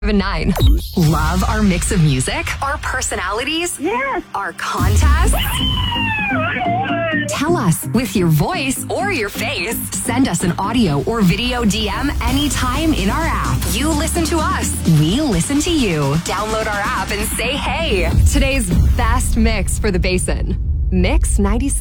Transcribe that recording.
9. Love our mix of music, our personalities, Yes. our contests? Tell us with your voice or your face. Send us an audio or video DM anytime in our app. You listen to us. We listen to you. Download our app and say hey. Today's best mix for the Basin. Mix 96.